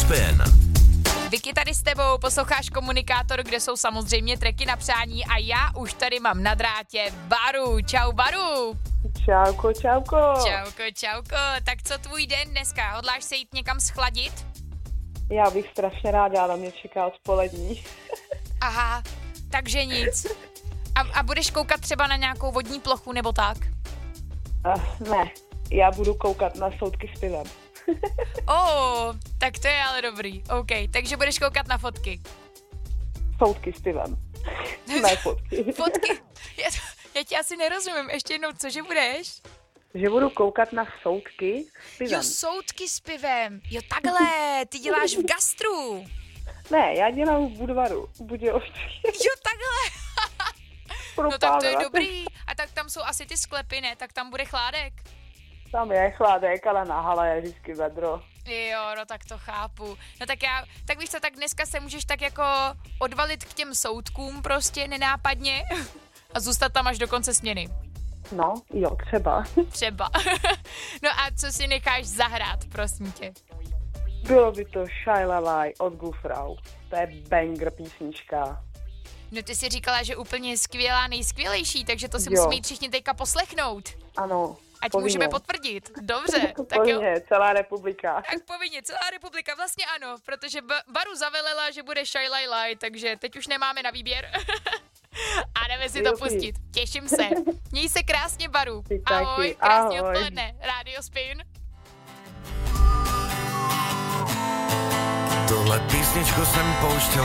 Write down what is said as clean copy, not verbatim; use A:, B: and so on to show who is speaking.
A: Spin.
B: Vicky tady s tebou, posloucháš Komunikátor, kde jsou samozřejmě tracky na přání a já už tady mám na drátě Baru. Čau Baru.
C: Čauko.
B: Čauko. Tak co tvůj den dneska? Hodláš se jít někam schladit?
C: Já bych strašně ráda, ale mě čeká odpolední.
B: Aha, takže nic. A budeš koukat třeba na nějakou vodní plochu nebo tak?
C: Ne, já budu koukat na soudky s pivem.
B: Tak to je ale dobrý. OK, takže budeš koukat na fotky.
C: Soudky s pivem. Ne fotky.
B: Fotky? Já ti asi nerozumím. Ještě jednou, cože budeš?
C: Že budu koukat na soudky s pivem.
B: Jo, soudky s pivem. Jo, takhle, ty děláš v gastru.
C: Ne, já dělám v Budvaru, Budějovici.
B: Jo, takhle. No tak to je dobrý. A tak tam jsou asi ty sklepy, ne? Tak tam bude chládek.
C: Tam je chládek, ale na hale je vždycky vedro.
B: Jo, no tak to chápu. No tak víš co, tak dneska se můžeš tak jako odvalit k těm soudkům prostě nenápadně a zůstat tam až do konce směny.
C: No, jo, třeba.
B: Třeba. No a co si necháš zahrát, prosím tě?
C: Bylo by to Shailalai od Gufrau. To je banger písnička.
B: No ty jsi říkala, že úplně skvělá, nejskvělejší, takže to si musíme jít všichni teďka poslechnout.
C: Ano.
B: Ať
C: povinně.
B: můžeme potvrdit. Dobře. Tak
C: povinně,
B: jo.
C: celá republika.
B: Tak povinně, celá republika, vlastně ano, protože Baru zavelela, že bude Shailalai, takže teď už nemáme na výběr. A jdeme si to pustit. Těším se. Měj se krásně, Baru. Ahoj, krásný odpoledne. Radio Spin.
A: Tohle písničku jsem pouštěl